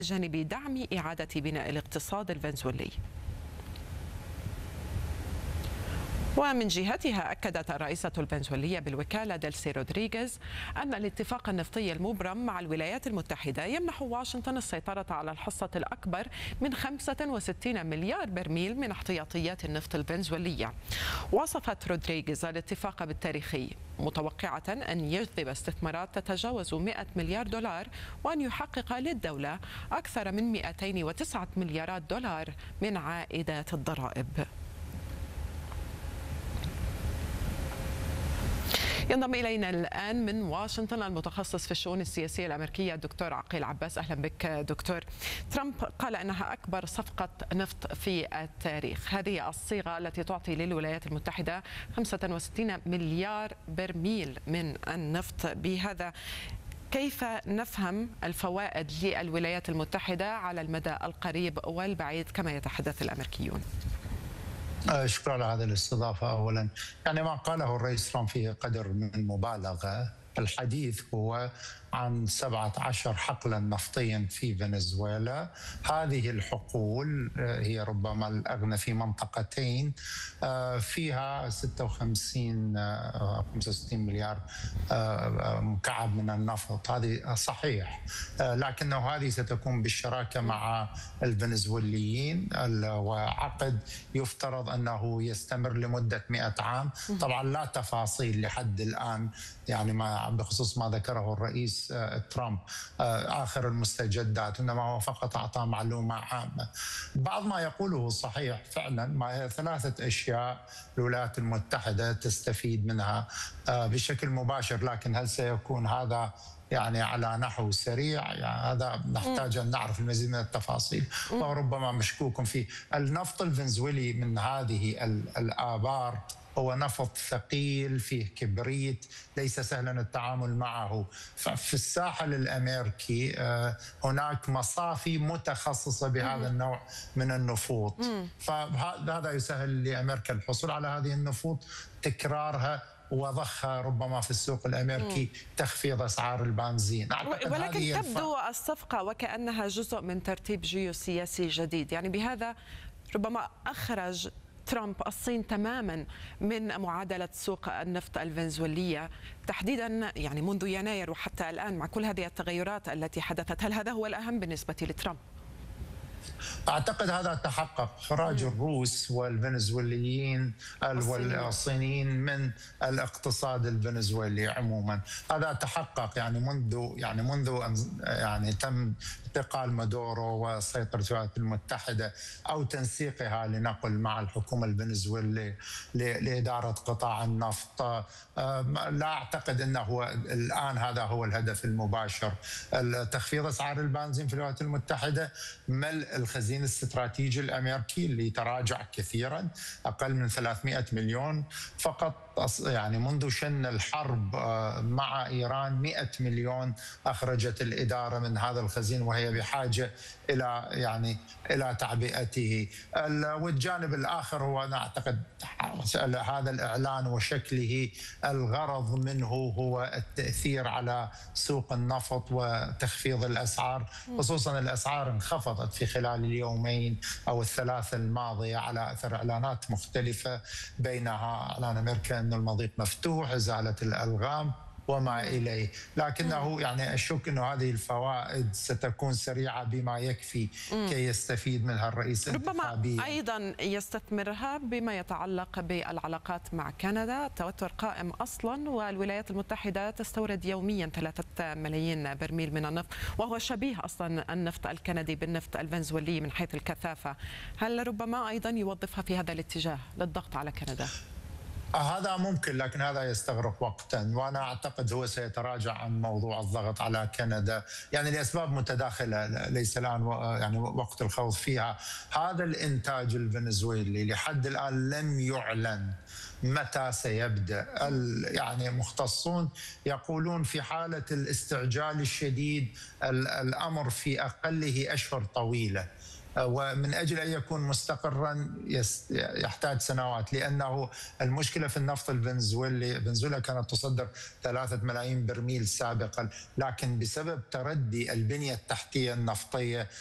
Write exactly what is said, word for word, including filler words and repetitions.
جانب دعم إعادة بناء الاقتصاد الفنزويلي. ومن جهتها أكدت الرئيسة الفنزويلية بالوكالة ديلسي رودريغيز أن الاتفاق النفطي المبرم مع الولايات المتحدة يمنح واشنطن السيطرة على الحصة الأكبر من خمسة وستين مليار برميل من احتياطيات النفط الفنزويلية. وصفت رودريغيز الاتفاق بالتاريخي، متوقعة أن يجذب استثمارات تتجاوز مئة مليار دولار وأن يحقق للدولة أكثر من مئتين وتسعة مليارات دولار من عائدات الضرائب. ينضم إلينا الآن من واشنطن المتخصص في الشؤون السياسية الأمريكية الدكتور عقيل عباس. أهلا بك دكتور. ترامب قال أنها أكبر صفقة نفط في التاريخ. هذه الصيغة التي تعطي للولايات المتحدة خمسة وستين مليار برميل من النفط. بهذا كيف نفهم الفوائد للولايات المتحدة على المدى القريب والبعيد كما يتحدث الأمريكيون؟ شكرا على هذه الاستضافة. أولا يعني ما قاله الرئيس ترامب فيه قدر من المبالغة. الحديث هو عن سبعة عشر حقلا نفطيا في فنزويلا. هذه الحقول هي ربما الأغنى في منطقتين، فيها ستة وخمسين خمسة وستين مليار مكعب من النفط. هذه صحيح، لكنه هذه ستكون بالشراكة مع الفنزويليين، وعقد يفترض أنه يستمر لمدة مئة عام. طبعا لا تفاصيل لحد الآن، يعني ما بخصوص ما ذكره الرئيس ترامب آخر المستجدات، إنما هو فقط أعطى معلومة عامة. بعض ما يقوله صحيح فعلا. ما هي ثلاثة أشياء الولايات المتحدة تستفيد منها بشكل مباشر، لكن هل سيكون هذا يعني على نحو سريع؟ يعني هذا نحتاج أن نعرف المزيد من التفاصيل، وربما مشكوك فيه. النفط الفنزويلي من هذه الآبار هو نفط ثقيل، فيه كبريت، ليس سهلا التعامل معه. ففي الساحل الأمريكي هناك مصافي متخصصة بهذا النوع من النفوط، فهذا يسهل لأمريكا الحصول على هذه النفوط، تكرارها وضخها ربما في السوق الأمريكي، تخفيض أسعار البنزين. ولكن تبدو الصفقة وكأنها جزء من ترتيب جيوسياسي جديد، يعني بهذا ربما أخرج ترامب الصين تماما من معادلة سوق النفط الفنزويلية تحديدا، يعني منذ يناير وحتى الآن مع كل هذه التغيرات التي حدثت. هل هذا هو الأهم بالنسبة لترامب؟ أعتقد هذا تحقق. خراج الروس والفنزويليين والصينيين من الاقتصاد الفنزويلي عموما هذا تحقق، يعني منذ يعني منذ يعني تم انتقال مادورو وسيطرة الولايات المتحدة أو تنسيقها لنقل مع الحكومة الفنزويلية لإدارة قطاع النفط. لا أعتقد أنه الآن هذا هو الهدف المباشر. تخفيض أسعار البنزين في الولايات المتحدة، ملء الخزين الاستراتيجي الأمريكي اللي تراجع كثيرا، أقل من ثلاثمئة مليون فقط. يعني منذ شن الحرب مع إيران مئة مليون أخرجت الإدارة من هذا الخزين، وهي بحاجة إلى يعني إلى تعبئته. والجانب الآخر هو أنا أعتقد هذا الإعلان وشكله الغرض منه هو التأثير على سوق النفط وتخفيض الأسعار، خصوصا الأسعار انخفضت في خلال اليومين أو الثلاثة الماضية على أثر إعلانات مختلفة، بينها إعلان أمريكا أن المضيق مفتوح، إزالة الألغام وما إليه. لكنه يعني أشك أن هذه الفوائد ستكون سريعة بما يكفي كي يستفيد منها الرئيس الانتخابي. ربما أيضا يستثمرها بما يتعلق بالعلاقات مع كندا. التوتر قائم أصلا، والولايات المتحدة تستورد يوميا ثلاثة ملايين برميل من النفط، وهو شبيه أصلا النفط الكندي بالنفط الفنزويلي من حيث الكثافة. هل ربما أيضا يوظفها في هذا الاتجاه للضغط على كندا؟ هذا ممكن، لكن هذا يستغرق وقتا، وانا اعتقد هو سيتراجع عن موضوع الضغط على كندا يعني لاسباب متداخله ليس الان يعني وقت الخوض فيها. هذا الانتاج الفنزويلي لحد الان لم يعلن متى سيبدا. يعني مختصون يقولون في حاله الاستعجال الشديد الامر في اقله اشهر طويله، ومن أجل أن يكون مستقرا يحتاج سنوات، لأنه المشكلة في النفط الفنزويلي، فنزويلا كانت تصدر ثلاثة ملايين برميل سابقا، لكن بسبب تردي البنية التحتية النفطية